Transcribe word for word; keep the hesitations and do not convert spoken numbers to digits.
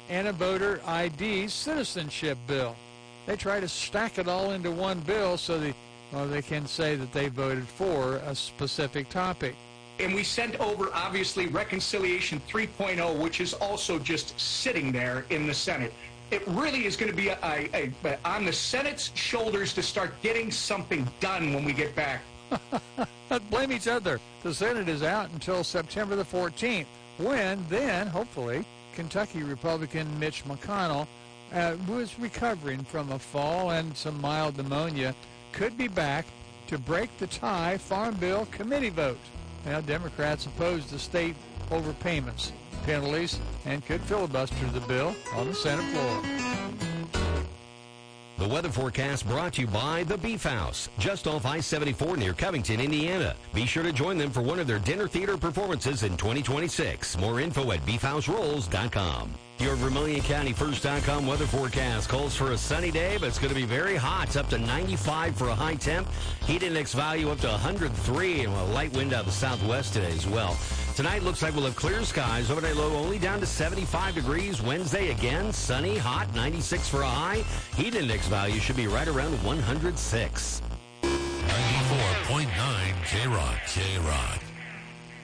and a voter I D citizenship bill. They try to stack it all into one bill so they, well, they can say that they voted for a specific topic. And we sent over, obviously, Reconciliation three point oh, which is also just sitting there in the Senate. It really is going to be a, a, a, on the Senate's shoulders to start getting something done when we get back. Blame each other. The Senate is out until September the fourteenth, when then, hopefully, Kentucky Republican Mitch McConnell, uh, who is recovering from a fall and some mild pneumonia, could be back to break the tie Farm Bill committee vote. Now, Democrats oppose the state overpayments, penalties, and could filibuster the bill on the Senate floor. The weather forecast brought to you by The Beef House, just off I seventy-four near Covington, Indiana. Be sure to join them for one of their dinner theater performances in twenty twenty-six. More info at beef house rolls dot com. Your Vermilion County First dot com weather forecast calls for a sunny day, but it's going to be very hot. It's up to ninety-five for a high temp. Heat index value up to one hundred three, and a light wind out of the southwest today as well. Tonight looks like we'll have clear skies. Overnight low only down to seventy-five degrees. Wednesday again, sunny, hot, ninety-six for a high. Heat index value should be right around one hundred six. ninety-four point nine K-Rock. K-Rock.